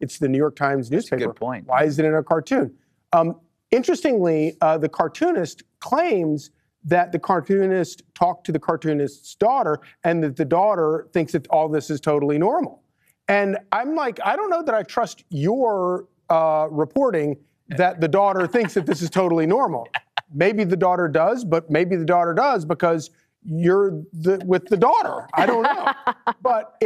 It's the New York Times newspaper. Good point. Why is it in a cartoon? Interestingly, the cartoonist claims that the cartoonist talked to the cartoonist's daughter and that the daughter thinks that all this is totally normal. And I'm like, I don't know that I trust your reporting that the daughter thinks that this is totally normal. Maybe the daughter does, but maybe the daughter does because you're with the daughter. I don't know. But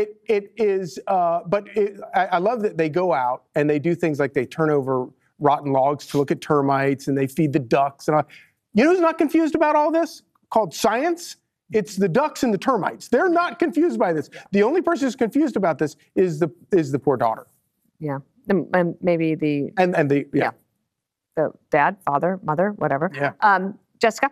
I love that they go out and they do things like they turn over rotten logs to look at termites and they feed the ducks. And you know who's not confused about all this? Called science. It's the ducks and the termites. They're not confused by this. The only person who's confused about this is the poor daughter. Yeah, and maybe the dad, father, mother, whatever. Yeah. Jessica?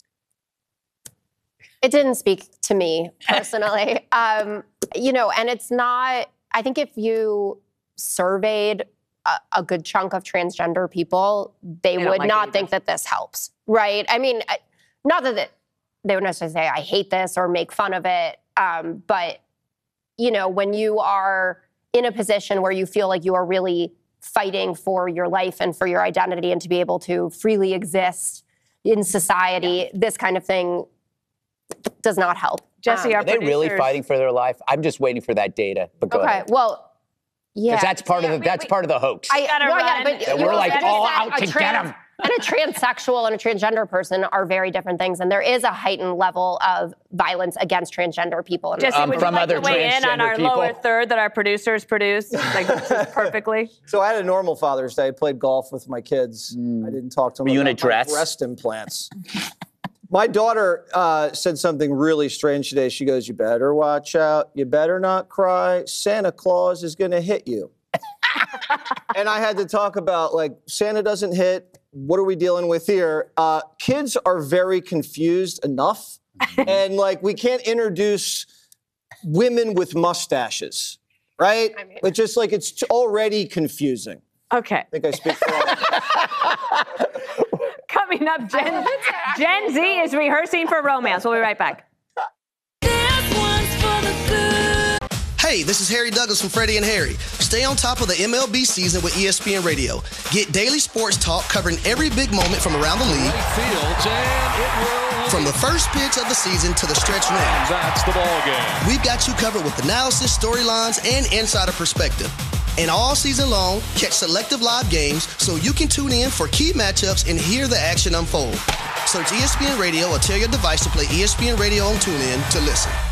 It didn't speak to me personally. And it's not, I think if you surveyed a good chunk of transgender people, they would not think that this helps, right? I mean, not that they would necessarily say, I hate this or make fun of it. But, when you are in a position where you feel like you are really fighting for your life and for your identity and to be able to freely exist in society, this kind of thing does not help. Jesse, are they really fighting for their life? I'm just waiting for that data. But go ahead. Well, yeah. Because that's part of the hoax. We're like all out to get them. And a transsexual and a transgender person are very different things, and there is a heightened level of violence against transgender people. Jesse, would you like to weigh in on our lower third that our producers produce, just perfectly? So I had a normal Father's Day. I played golf with my kids. I didn't talk to them about my breast implants. My daughter said something really strange today. She goes, "You better watch out. You better not cry. Santa Claus is going to hit you." And I had to talk about, Santa doesn't hit. What are we dealing with here? Kids are very confused enough. And, we can't introduce women with mustaches, right? I mean, it's just, it's already confusing. Okay. I think I speak for all. Coming up, Gen Z is rehearsing for romance. We'll be right back. Hey, this is Harry Douglas from Freddie and Harry. Stay on top of the MLB season with ESPN Radio. Get daily sports talk covering every big moment from around the league. From the first pitch of the season to the stretch run. That's the ball game. We've got you covered with analysis, storylines, and insider perspective. And all season long, catch selective live games so you can tune in for key matchups and hear the action unfold. Search ESPN Radio or tell your device to play ESPN Radio on TuneIn to listen.